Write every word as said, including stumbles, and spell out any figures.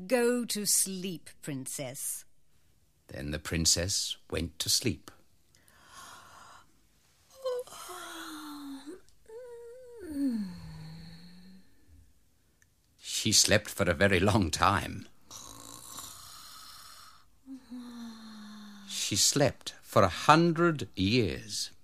Go to sleep, Princess. Then the princess went to sleep. She slept for a very long time. She slept for a hundred years.